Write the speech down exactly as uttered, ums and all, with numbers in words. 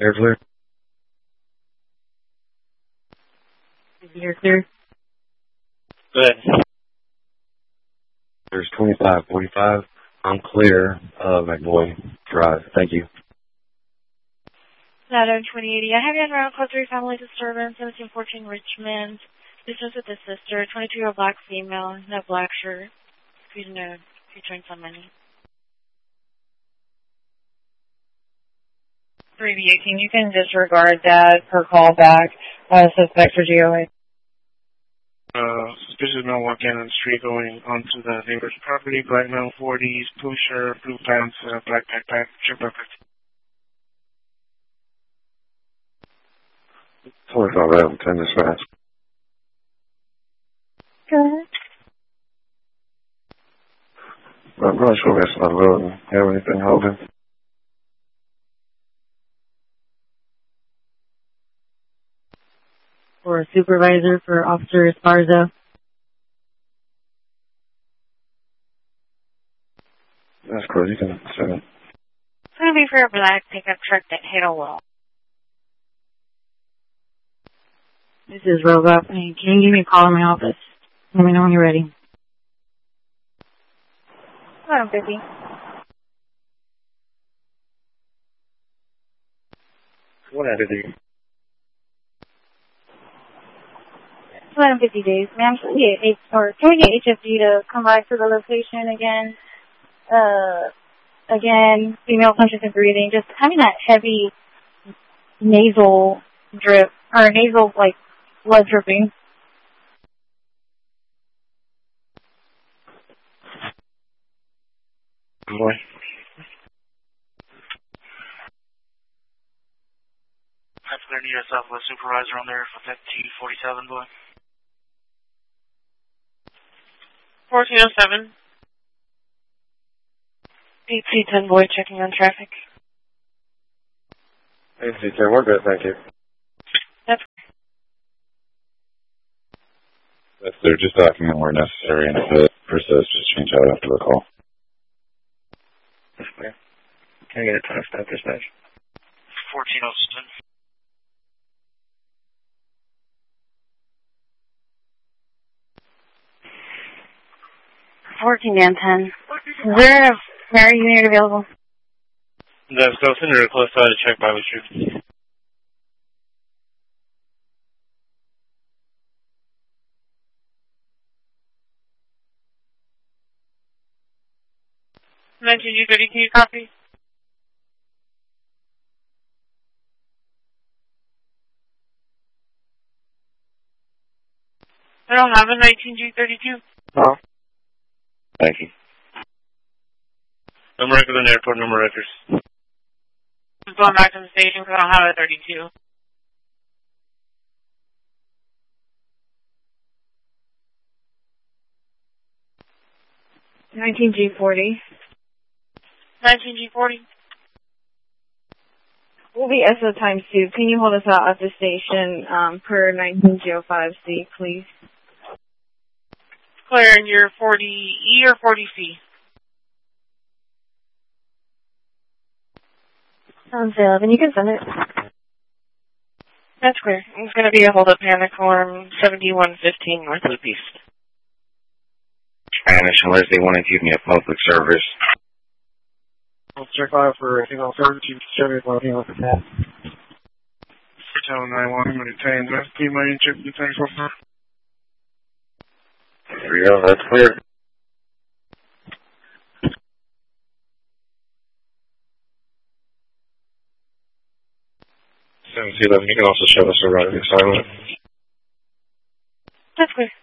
Air clear. You're clear. Good. There's twenty-five forty-five. I'm clear of McBoy Drive. Thank you. Ladder twenty eighty. I have you on round code three family disturbance, seventeen fourteen Richmond. Business with the sister, twenty-two-year-old black female, in a black shirt. Please know if you some money. three B eighteen, you can disregard that per call back. Uh, suspects for G O A. Uh, suspicious male walking on the street going onto the neighbor's property. Black male, forties, blue shirt, blue pants, uh, black backpack, check backpack. twenty-five out of ten this fast. Good. I'm not sure that's my vote. Have anything holding? For a supervisor for Officer Esparza. That's cool. You can send it. It's going to be for a black pickup truck that hit a wall. This is Robot. Can you give me a call in my office? Let me know when you're ready. Hold on, fifty. What out of you? two hundred fifty days. Ma'am, can we get, or can we get H F G to come by to the location again? Uh, again, female conscious and breathing, just having that heavy nasal drip, or nasal, like, blood dripping. Boy. I have to need a Southwest supervisor on there for T forty-seven, boy. fourteen oh seven. D T ten boy checking on traffic. A C ten, we're good, thank you. That's That's there, just document where necessary, and if it persists, just change out after the call. That's clear. Can I get a time stop dispatch? fourteen oh seven. fourteen and ten. Is there a Mary unit available? That's go send her a close side to check by with you. nineteen G thirty, can you copy? I don't have a nineteen G thirty-two. Oh. Thank you. I'm record in airport number records. I'm going back to the station because I don't have a thirty-two. nineteen G forty. nineteen G forty. We'll be S O times two. Can you hold us out at the station um, per nineteen G oh five C, please? Clear, and you're forty E or forty C? Sounds eleven. You can send it. That's clear. It's going to be a hold-up panic form seventy-one fifteen North Loop East. Spanish, unless they want to give me a public service. I'll check out for anything else. Chief Service, anything else with that. For telling nine one, I'm going to tell you, that's the money check the things so far. There we go, that's clear. seven C eleven, you can also show us a right silent. That's clear.